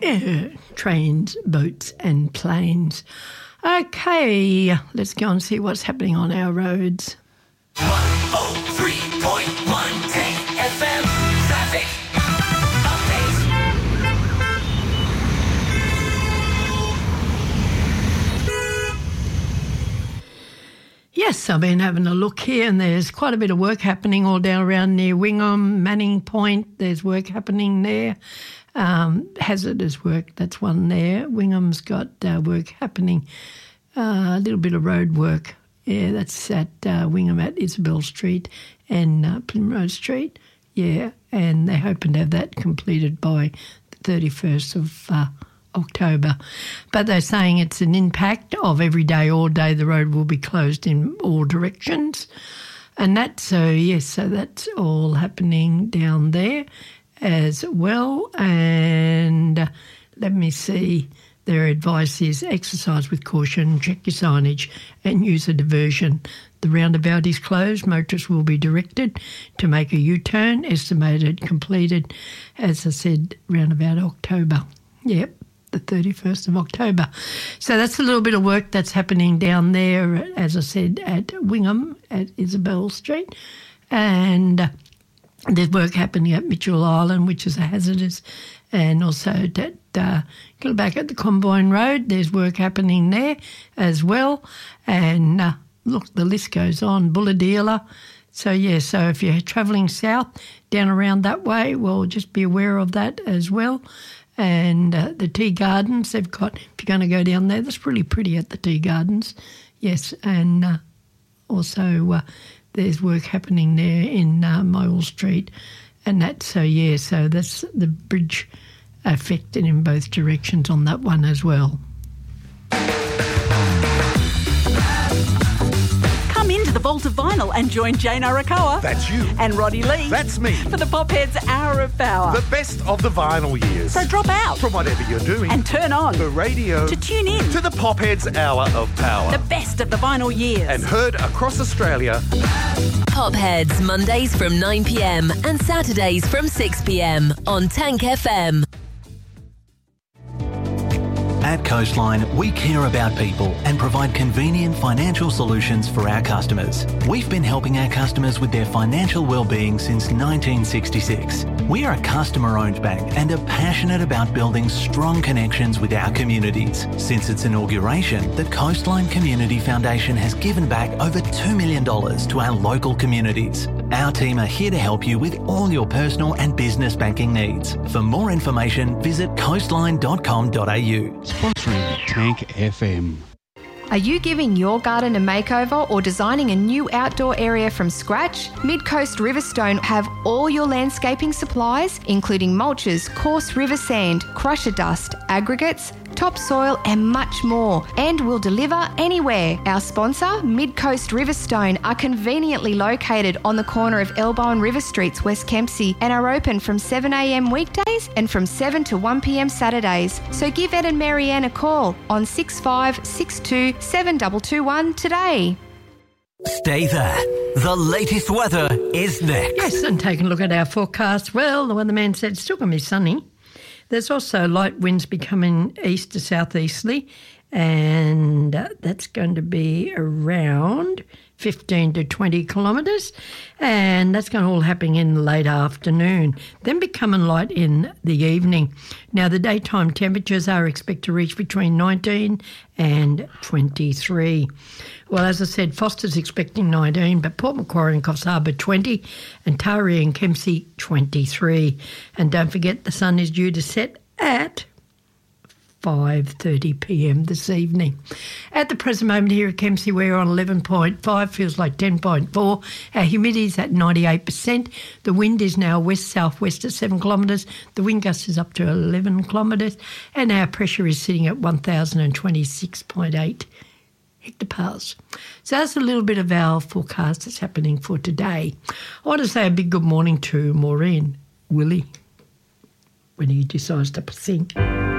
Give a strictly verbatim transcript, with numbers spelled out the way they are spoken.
uh, trains, boats and planes. Okay, let's go and see what's happening on our roads. one oh three point one F M traffic Yes, I've been having a look here and there's quite a bit of work happening all down around near Wingham, Manning Point. There's work happening there. Um, hazardous work, that's one there. Wingham's got uh, work happening. Uh, a little bit of road work. Yeah, that's at uh, Wingham at Isabel Street and uh, Primrose Street. Yeah, and they're hoping to have that completed by the thirty-first of uh, October. But they're saying it's an impact of every day, all day, the road will be closed in all directions. And that's, so yes, so that's all happening down there as well. And uh, let me see, their advice is exercise with caution, check your signage and use a diversion. The roundabout is closed. Motorists will be directed to make a U-turn, estimated completed, as I said, round about October. Yep, the thirty-first of October. So that's a little bit of work that's happening down there, as I said, at Wingham at Isabel Street. And uh, there's work happening at Mitchell Island, which is a hazardous, and also at uh, go back at the Comboyne Road, there's work happening there as well. And uh, look, the list goes on. Bulahdelah. So, yeah, so if you're travelling south, down around that way, well, just be aware of that as well. And uh, the Tea Gardens, they've got, if you're going to go down there, that's really pretty at the Tea Gardens. Yes, and uh, also uh, there's work happening there in uh, Mole Street. And that, so, yeah, so that's the bridge affected in both directions on that one as well. Come into the Vault of Vinyl and join Jane Arakawa. That's you. And Roddy Lee. That's me. For the Popheads Hour of Power. The best of the vinyl years. So drop out. From whatever you're doing. And turn on. The radio. To tune in. To the Popheads Hour of Power. The best of the vinyl years. And heard across Australia. Popheads, Mondays from nine p m and Saturdays from six p m on Tank F M. At Coastline, we care about people and provide convenient financial solutions for our customers. We've been helping our customers with their financial well-being since nineteen sixty-six. We are a customer-owned bank and are passionate about building strong connections with our communities. Since its inauguration, the Coastline Community Foundation has given back over two million dollars to our local communities. Our team are here to help you with all your personal and business banking needs. For more information, visit coastline dot com dot a u. Sponsoring Tank F M. Are you giving your garden a makeover or designing a new outdoor area from scratch? Midcoast Riverstone have all your landscaping supplies, including mulches, coarse river sand, crusher dust, aggregates, topsoil and much more, and will deliver anywhere. Our sponsor, Midcoast Riverstone, are conveniently located on the corner of Elbow and River Streets, West Kempsey, and are open from seven a m weekdays and from seven to one p m Saturdays. So give Ed and Marianne a call on six five six two seven two two one today. Stay there. The latest weather is next. Yes, and taking a look at our forecast. Well, the weatherman said it's still going to be sunny. There's also light winds becoming east to southeasterly, and uh, that's going to be around fifteen to twenty kilometres, and that's going to all happen in the late afternoon, then becoming light in the evening. Now, the daytime temperatures are expected to reach between nineteen and twenty-three. Well, as I said, Foster's expecting nineteen, but Port Macquarie and Coffs Harbour twenty, and Taree and Kempsey twenty-three. And don't forget, the sun is due to set at five thirty p m this evening. At the present moment here at Kempsey, we're on eleven point five, feels like ten point four. Our humidity is at ninety-eight percent. The wind is now west-southwest at seven kilometres. The wind gust is up to eleven kilometres. And our pressure is sitting at one thousand twenty-six point eight hectopascals. So that's a little bit of our forecast that's happening for today. I want to say a big good morning to Maureen Willie when he decides to sing.